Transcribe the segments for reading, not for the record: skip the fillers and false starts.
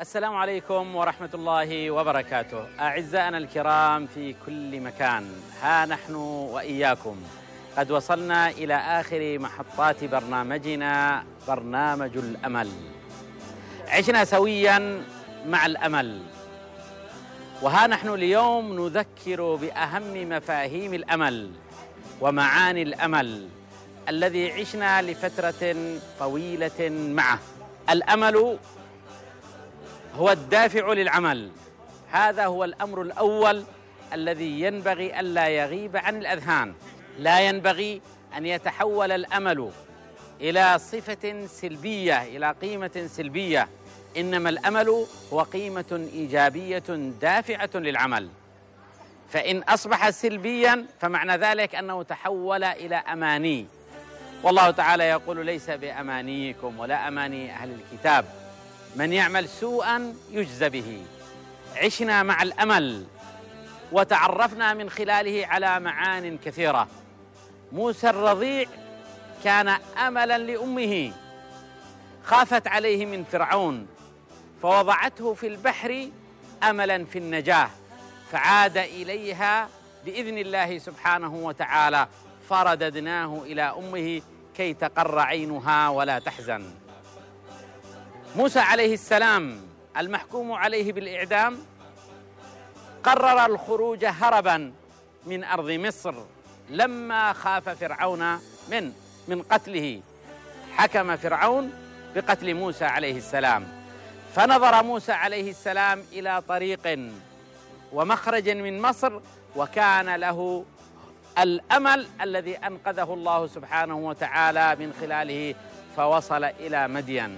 السلام عليكم ورحمة الله وبركاته. أعزائنا الكرام في كل مكان، ها نحن وإياكم قد وصلنا إلى آخر محطات برنامجنا، برنامج الأمل. عشنا سويا مع الأمل، وها نحن اليوم نذكر بأهم مفاهيم الأمل ومعاني الأمل الذي عشنا لفترة طويلة معه. الأمل هو الدافع للعمل، هذا هو الأمر الأول الذي ينبغي ألا يغيب عن الأذهان. لا ينبغي أن يتحول الأمل إلى صفة سلبية، إلى قيمة سلبية، إنما الأمل هو قيمة إيجابية دافعة للعمل. فإن أصبح سلبيا فمعنى ذلك أنه تحول إلى أماني، والله تعالى يقول: ليس بأمانيكم ولا أماني أهل الكتاب، من يعمل سوءا يجزى به. عشنا مع الأمل وتعرفنا من خلاله على معان كثيرة. موسى الرضيع كان أملا لأمه، خافت عليه من فرعون فوضعته في البحر أملا في النجاة، فعاد إليها بإذن الله سبحانه وتعالى، فرددناه إلى أمه كي تقر عينها ولا تحزن. موسى عليه السلام المحكوم عليه بالإعدام قرر الخروج هربا من أرض مصر لما خاف فرعون من قتله. حكم فرعون بقتل موسى عليه السلام، فنظر موسى عليه السلام إلى طريق ومخرج من مصر، وكان له الأمل الذي أنقذه الله سبحانه وتعالى من خلاله، فوصل إلى مدين.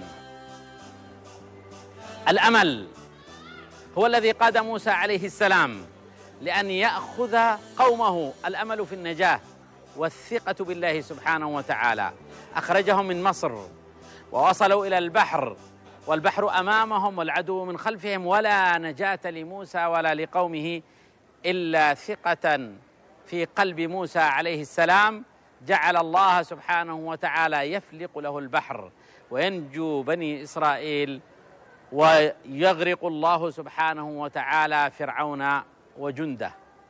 الأمل هو الذي قاد موسى عليه السلام لأن يأخذ قومه، الأمل في النجاة والثقة بالله سبحانه وتعالى. أخرجهم من مصر ووصلوا إلى البحر، والبحر أمامهم والعدو من خلفهم، ولا نجاة لموسى ولا لقومه إلا ثقة في قلب موسى عليه السلام. جعل الله سبحانه وتعالى يفلق له البحر وينجو بني إسرائيل، ويغرق الله سبحانه وتعالى فرعون وجنده.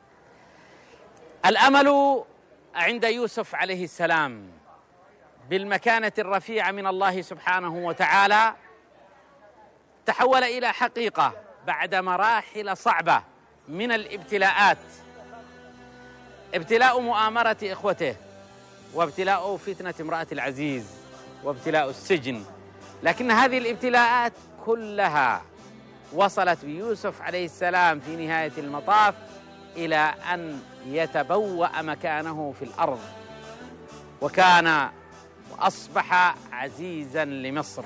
الأمل عند يوسف عليه السلام بالمكانة الرفيعة من الله سبحانه وتعالى تحول إلى حقيقة بعد مراحل صعبة من الابتلاءات، ابتلاء مؤامرة إخوته، وابتلاء فتنة امرأة العزيز، وابتلاء السجن. لكن هذه الابتلاءات كلها وصلت بيوسف عليه السلام في نهاية المطاف إلى أن يتبوأ مكانه في الأرض، وكان وأصبح عزيزا لمصر.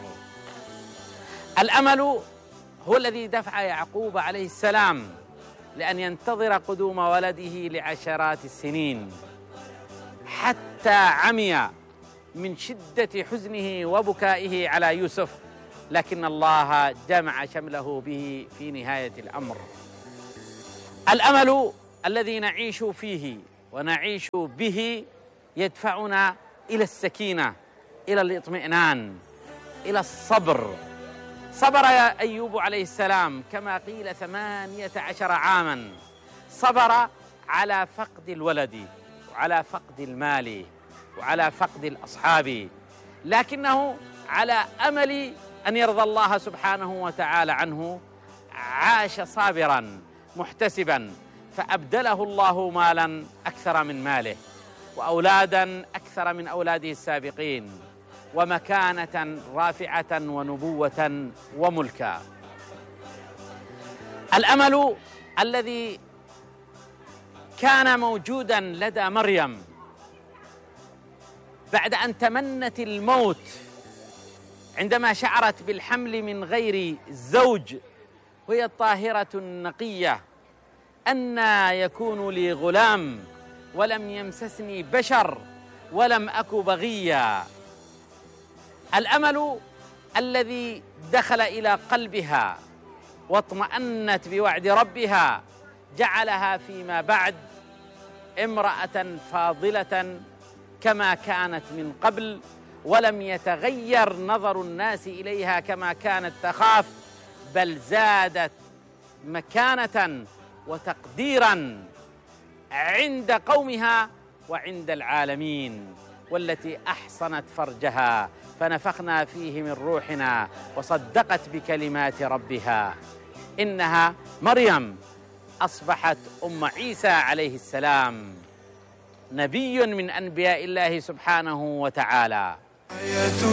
الأمل هو الذي دفع يعقوب عليه السلام لأن ينتظر قدوم ولده لعشرات السنين، حتى عمي من شدة حزنه وبكائه على يوسف، لكن الله جمع شمله به في نهاية الأمر. الأمل الذي نعيش فيه ونعيش به يدفعنا إلى السكينة، إلى الاطمئنان، إلى الصبر. صبر يا أيوب عليه السلام كما قيل 18 عاما، صبر على فقد الولد وعلى فقد المال وعلى فقد الأصحاب، لكنه على أمل أن يرضى الله سبحانه وتعالى عنه عاش صابرا محتسبا، فأبدله الله مالا أكثر من ماله، وأولادا أكثر من أولاده السابقين، ومكانة رافعة ونبوة وملكا. الأمل الذي كان موجودا لدى مريم بعد أن تمنت الموت عندما شعرت بالحمل من غير زوج، وهي الطاهرة النقية: أنى يكون لي غلام ولم يمسسني بشر ولم أك بغيا. الأمل الذي دخل إلى قلبها واطمأنت بوعد ربها جعلها فيما بعد امرأة فاضلة كما كانت من قبل، ولم يتغير نظر الناس إليها كما كانت تخاف، بل زادت مكانة وتقديرا عند قومها وعند العالمين، والتي أحصنت فرجها فنفخنا فيه من روحنا وصدقت بكلمات ربها. إنها مريم أصبحت أم عيسى عليه السلام، نبي من أنبياء الله سبحانه وتعالى.